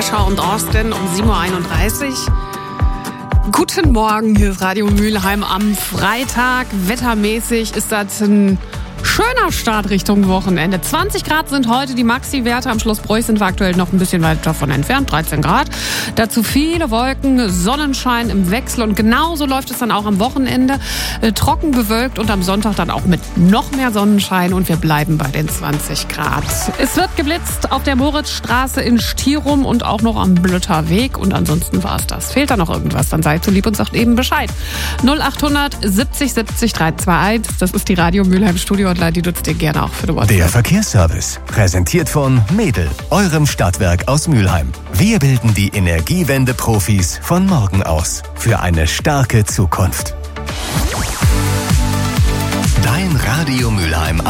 Escher und Austin um 7.31 Uhr. Guten Morgen, hier ist Radio Mülheim am Freitag. Wettermäßig ist das ein schöner Start Richtung Wochenende. 20 Grad sind heute die Maxi-Werte. Am Schloss Broich sind wir aktuell noch ein bisschen weit davon entfernt, 13 Grad. Dazu viele Wolken, Sonnenschein im Wechsel und genauso läuft es dann auch am Wochenende. Trocken bewölkt und am Sonntag dann auch mit noch mehr Sonnenschein und wir bleiben bei den 20 Grad. Es wird geblitzt auf der Moritzstraße in Stierum und auch noch am Blötter Weg und ansonsten war es das. Fehlt da noch irgendwas, dann seid so lieb und sagt eben Bescheid. 0800 70 70 321, das ist die Radio Mülheim Studio. Die nutzt ihr gerne auch für die WhatsApp. Der Verkehrsservice, präsentiert von Medel, eurem Stadtwerk aus Mülheim. Wir bilden die Energiewende-Profis von morgen aus für eine starke Zukunft. Dein Radio Mülheim